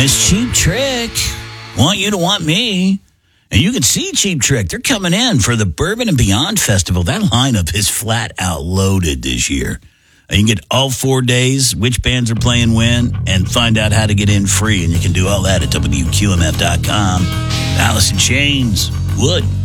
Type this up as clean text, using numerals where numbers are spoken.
It's Cheap Trick. Want you to want me. And you can see Cheap Trick. They're coming in for the Bourbon and Beyond Festival. That lineup is flat out loaded this year. You can get all 4 days, which bands are playing when, and find out how to get in free. And you can do all that at WQMF.com. Alice in Chains, Wood.